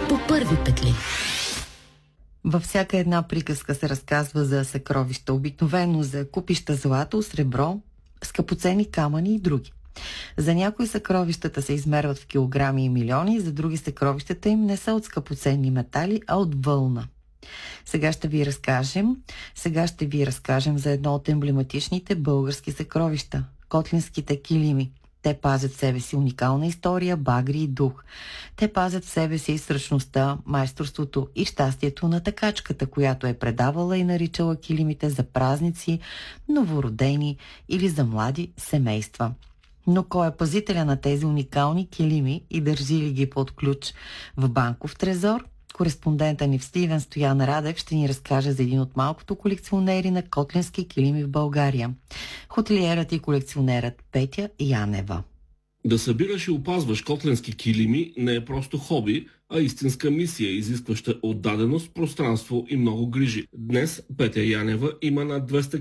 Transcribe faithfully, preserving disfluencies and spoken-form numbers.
по първи петли. Във всяка една приказка се разказва за съкровища, обикновено за купища злато, сребро, скъпоценни камъни и други. За някои съкровищата се измерват в килограми и милиони, за други съкровищата им не са от скъпоценни метали, а от вълна. Сега ще ви разкажем, сега ще ви разкажем за едно от емблематичните български съкровища – котлинските килими. Те пазят в себе си уникална история, багри и дух. Те пазят в себе си сръчността, майсторството и щастието на такачката, която е предавала и наричала килимите за празници, новородени или за млади семейства. Но кой е пазителя на тези уникални килими и държи ли ги под ключ в банков трезор? Кореспондента ни в Сливен Стоян Радев ще ни разкаже за един от малкото колекционери на котлински килими в България. Хотелиерът и колекционерът Петя Янева. Да събираш и опазваш котлински килими не е просто хоби, а истинска мисия, изискваща отдаденост, пространство и много грижи. Днес Петя Янева има над двеста